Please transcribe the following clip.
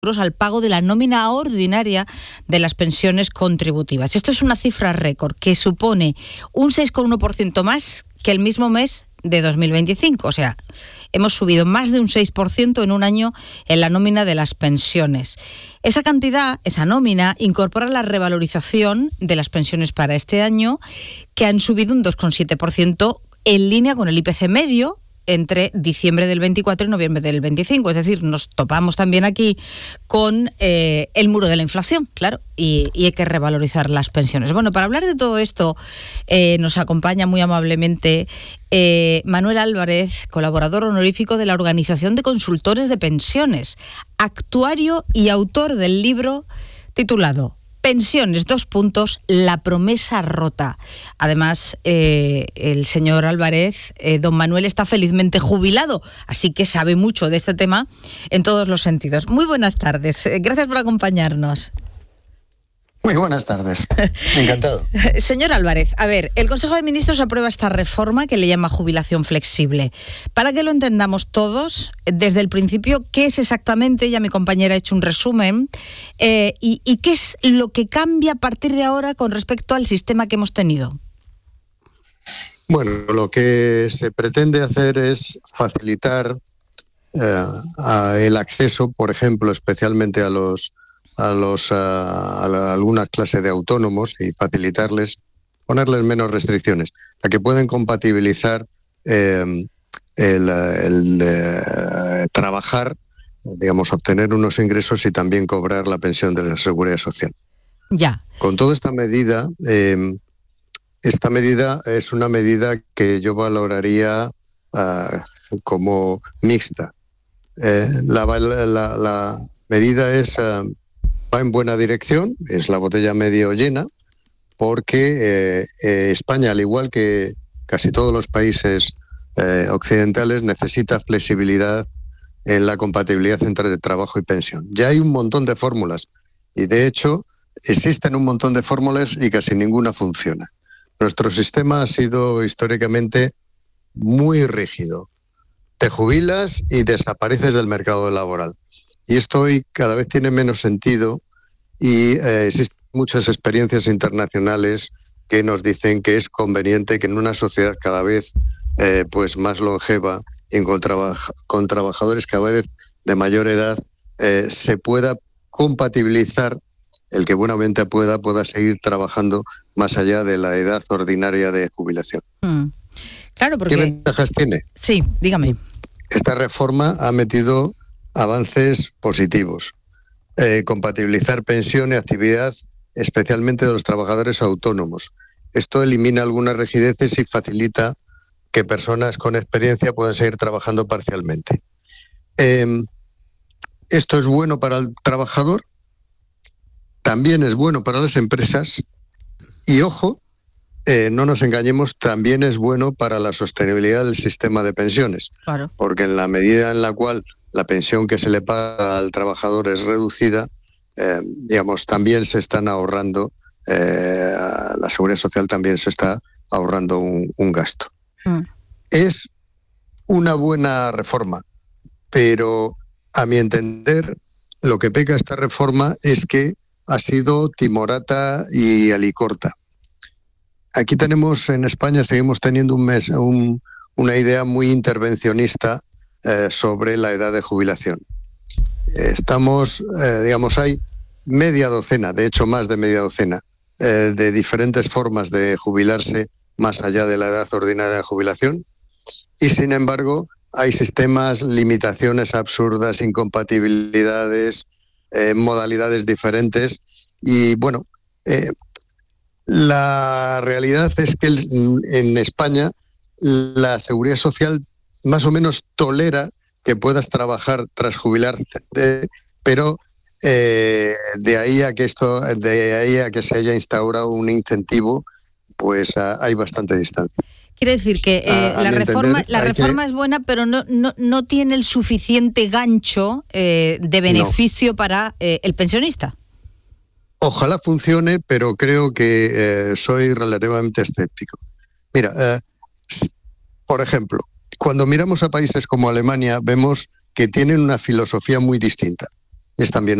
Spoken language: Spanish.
al pago de la nómina ordinaria de las pensiones contributivas. Esto es una cifra récord que supone un 6,1% más que el mismo mes de 2025. O sea, hemos subido más de un 6% en un año en la nómina de las pensiones. Esa cantidad, esa nómina, incorpora la revalorización de las pensiones para este año, que han subido un 2,7% en línea con el IPC medio entre diciembre del 24 y noviembre del 25. Es decir, nos topamos también aquí con el muro de la inflación, claro, y hay que revalorizar las pensiones. Bueno, para hablar de todo esto nos acompaña muy amablemente Manuel Álvarez, colaborador honorífico de la Organización de Consultores de Pensiones, actuario y autor del libro titulado Pensiones, la promesa rota. Además, el señor Álvarez, don Manuel, está felizmente jubilado, así que sabe mucho de este tema en todos los sentidos. Muy buenas tardes, gracias por acompañarnos. Muy buenas tardes, encantado. Señor Álvarez, a ver, el Consejo de Ministros aprueba esta reforma que le llama jubilación flexible. Para que lo entendamos todos, desde el principio, ¿qué es exactamente? Ya mi compañera ha hecho un resumen. ¿Y qué es lo que cambia a partir de ahora con respecto al sistema que hemos tenido? Bueno, lo que se pretende hacer es facilitar el acceso, por ejemplo, especialmente a algunas clases de autónomos y facilitarles, ponerles menos restricciones, a que pueden compatibilizar trabajar, digamos, obtener unos ingresos y también cobrar la pensión de la Seguridad Social. Ya. Con toda esta medida es una medida que yo valoraría como mixta. La medida va en buena dirección, es la botella medio llena, porque España, al igual que casi todos los países occidentales, necesita flexibilidad en la compatibilidad entre trabajo y pensión. Ya hay un montón de fórmulas y, de hecho, existen un montón de fórmulas y casi ninguna funciona. Nuestro sistema ha sido históricamente muy rígido. Te jubilas y desapareces del mercado laboral. Y esto hoy cada vez tiene menos sentido y existen muchas experiencias internacionales que nos dicen que es conveniente que en una sociedad cada vez pues más longeva y con trabajadores cada vez de mayor edad se pueda compatibilizar el que buenamente pueda seguir trabajando más allá de la edad ordinaria de jubilación. Claro, porque... ¿Qué ventajas tiene? Sí, dígame. Esta reforma ha metido avances positivos. Compatibilizar pensión y actividad, especialmente de los trabajadores autónomos. Esto elimina algunas rigideces y facilita que personas con experiencia puedan seguir trabajando parcialmente. Esto es bueno para el trabajador, también es bueno para las empresas y, ojo, no nos engañemos, también es bueno para la sostenibilidad del sistema de pensiones. Claro. Porque en la medida en la cual la pensión que se le paga al trabajador es reducida, digamos, también se están ahorrando, la Seguridad Social también se está ahorrando un gasto. Es una buena reforma, pero a mi entender lo que peca esta reforma es que ha sido timorata y alicorta. Aquí tenemos, en España, seguimos teniendo una idea muy intervencionista sobre la edad de jubilación. Hay media docena, de hecho más de media docena, de diferentes formas de jubilarse más allá de la edad ordinaria de jubilación, y sin embargo hay sistemas, limitaciones absurdas, incompatibilidades, modalidades diferentes, y bueno, la realidad es que en España la Seguridad Social más o menos tolera que puedas trabajar tras jubilarte, pero de ahí a que se haya instaurado un incentivo, pues hay bastante distancia. Quiere decir que la reforma es buena, pero no tiene el suficiente gancho de beneficio para el pensionista. Ojalá funcione, pero creo que soy relativamente escéptico. Mira, por ejemplo, cuando miramos a países como Alemania, vemos que tienen una filosofía muy distinta. es también